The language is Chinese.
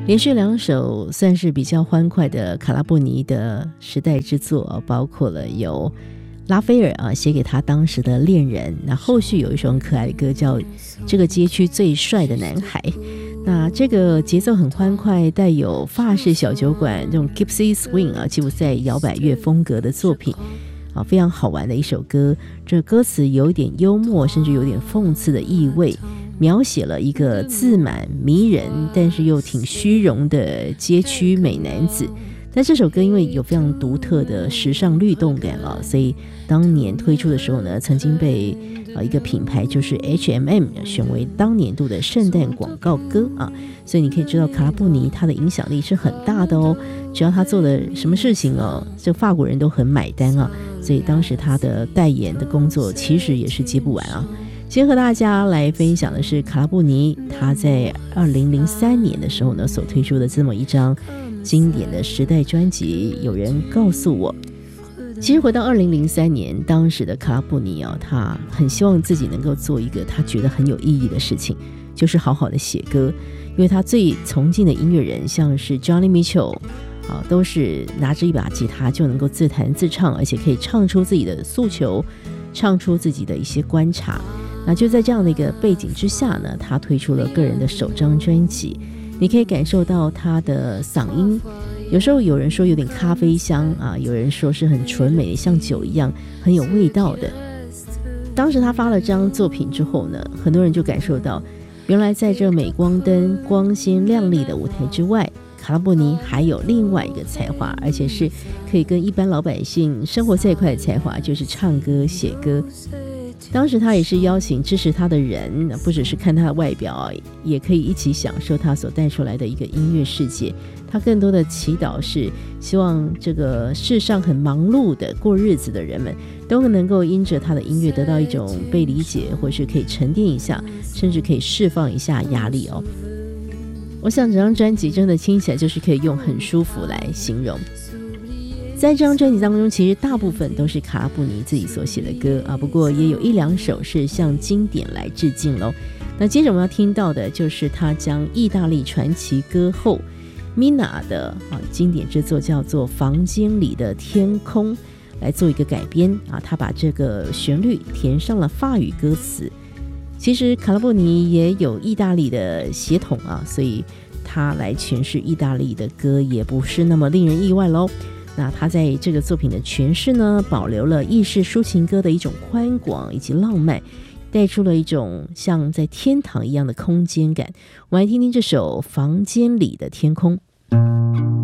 连续2首算是比较欢快的卡拉布尼的时代之作，包括了有拉斐尔写给他当时的恋人，那后续有一首很可爱的歌叫《这个街区最帅的男孩》，那这个节奏很欢快，带有法式小酒馆这种 Gypsy Swing 吉普赛摇摆乐风格的作品非常好玩的一首歌。这歌词有一点幽默，甚至有点讽刺的意味，描写了一个自满迷人但是又挺虚荣的街区美男子。但这首歌因为有非常独特的时尚律动感所以当年推出的时候呢，曾经被一个品牌就是 H&M 选为当年度的圣诞广告歌所以你可以知道卡拉布尼他的影响力是很大的只要他做的什么事情这法国人都很买单所以当时他的代言的工作其实也是接不完今天和大家来分享的是卡拉布尼他在2003年的时候呢所推出的这么一张经典的时代专辑。有人告诉我，其实回到2003年，当时的卡拉布尼他很希望自己能够做一个他觉得很有意义的事情，就是好好的写歌。因为他最崇敬的音乐人像是 Johnny Mitchell都是拿着一把吉他就能够自弹自唱，而且可以唱出自己的诉求，唱出自己的一些观察。那就在这样的一个背景之下呢，他推出了个人的首张专辑。你可以感受到他的嗓音，有时候有人说有点咖啡香有人说是很纯美，像酒一样很有味道的。当时他发了这张作品之后呢，很多人就感受到原来在这镁光灯光鲜亮丽的舞台之外，卡拉布尼还有另外一个才华，而且是可以跟一般老百姓生活在一块的才华，就是唱歌写歌。当时他也是邀请支持他的人，不只是看他的外表也可以一起享受他所带出来的一个音乐世界。他更多的祈祷是希望这个世上很忙碌的过日子的人们都能够因着他的音乐得到一种被理解，或是可以沉淀一下，甚至可以释放一下压力我想这张专辑真的听起来就是可以用很舒服来形容。在这张专辑当中，其实大部分都是卡拉布尼自己所写的歌不过也有1-2首是向经典来致敬咯。那接着我们要听到的就是他将意大利传奇歌后 Mina 的经典之作叫做《房间里的天空》来做一个改编他把这个旋律填上了法语歌词。其实卡拉布尼也有意大利的血统所以他来诠释意大利的歌也不是那么令人意外咯。那他在这个作品的诠释呢，保留了意式抒情歌的一种宽广以及浪漫，带出了一种像在天堂一样的空间感。我们来听听这首《房间里的天空》。